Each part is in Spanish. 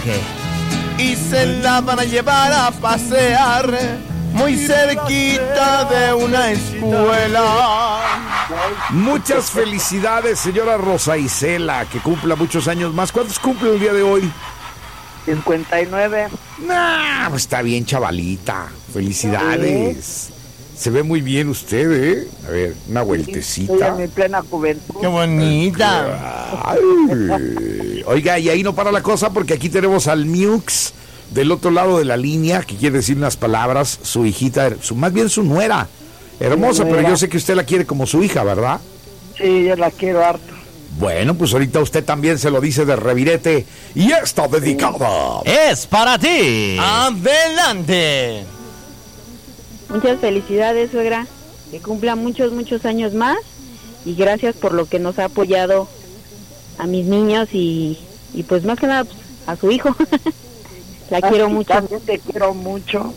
viaje. Y se la van a llevar a pasear muy cerquita de una escuela. Muchas felicidades, señora Rosa Isela, que cumpla muchos años más. ¿Cuántos cumple el día de hoy? 59. Nah, pues está bien, chavalita. Felicidades. Se ve muy bien usted, ¿eh? A ver, una Estoy vueltecita. en mi plena juventud. ¡Qué bonita! Ay. Oiga, y ahí no para la cosa porque aquí tenemos al Miux del otro lado de la línea, que quiere decir unas palabras, su hijita, más bien su nuera. Hermosa, Mi nuera. pero yo sé que usted la quiere como su hija, ¿verdad? Sí, yo la quiero harto. Bueno, pues ahorita usted también se lo dice de revirete y está dedicada. Es para ti. ¡Adelante! Muchas felicidades, suegra. Que cumpla muchos, muchos años más. Y gracias por lo que nos ha apoyado a mis niños y pues más que nada pues, a su hijo. La quiero Así mucho. También te quiero mucho.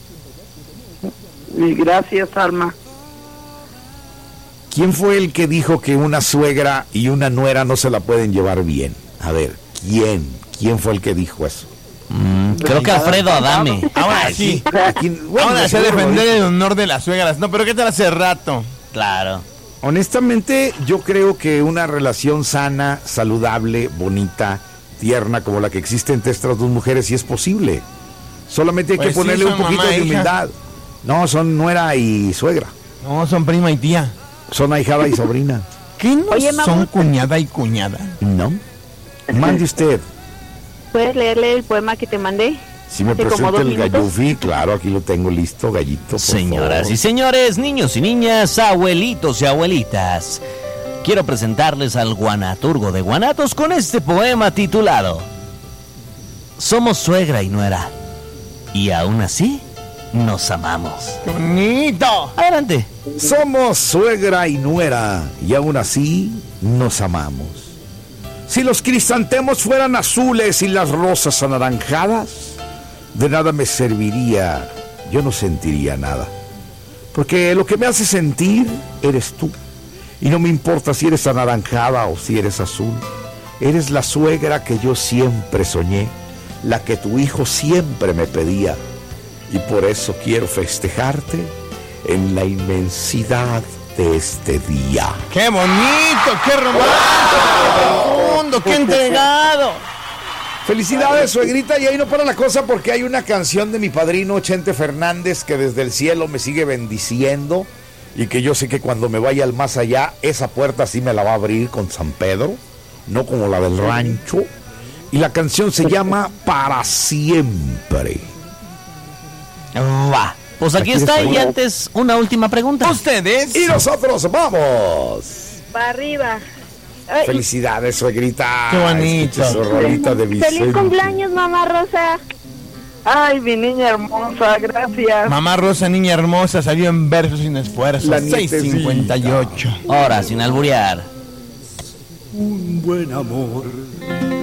Y gracias, Alma. ¿Quién fue el que dijo que una suegra y una nuera no se la pueden llevar bien? A ver, ¿quién? ¿Quién fue el que dijo eso? Creo que Alfredo Adame. Ahora sí. Ahora se defender el honor de las suegras. No, pero ¿qué tal hace rato? Claro. Honestamente, yo creo que una relación sana, saludable, bonita, tierna, como la que existe entre estas dos mujeres, sí es posible. Solamente hay Pues que sí, ponerle son un poquito mamá de e hija. humildad. No, son nuera y suegra. No, son prima y tía. Son ahijada y sobrina. ¿Qué no Oye, son mamá. cuñada y cuñada? ¿No? Mande usted. ¿Puedes leerle el poema que te mandé? Si me Hace como presenta 2 el minutos. gallufi, claro, aquí lo tengo listo, gallito. por Señoras favor. y señores, niños y niñas, abuelitos y abuelitas, quiero presentarles al guanaturgo de Guanatos con este poema titulado Somos suegra y nuera, y aún así nos amamos. ¡Qué bonito! Adelante. Somos suegra y nuera, y aún así nos amamos. Si los crisantemos fueran azules y las rosas anaranjadas, de nada me serviría, yo no sentiría nada. Porque lo que me hace sentir eres tú. Y no me importa si eres anaranjada o si eres azul. Eres la suegra que yo siempre soñé, la que tu hijo siempre me pedía. Y por eso quiero festejarte en la inmensidad de este día. ¡Qué bonito! ¡Qué romántico! ¡Qué entregado! Felicidades, suegrita, y ahí no para la cosa porque hay una canción de mi padrino Chente Fernández que desde el cielo me sigue bendiciendo y que yo sé que cuando me vaya al más allá, esa puerta sí me la va a abrir con San Pedro, no como la del rancho. Y la canción se llama Para Siempre. Va. Pues aquí Aquí está, estoy. y antes una última pregunta. ¿Ustedes? Y nosotros vamos. Para arriba. Ay, Felicidades, suegrita. Qué bonito. Escuche su rolita de Vicente. ¡Feliz cumpleaños, mamá Rosa! Ay, mi niña hermosa, gracias. Mamá Rosa, niña hermosa, salió en verso sin esfuerzo. La nietecita. 6:58. Ahora, sin alburear. Un buen amor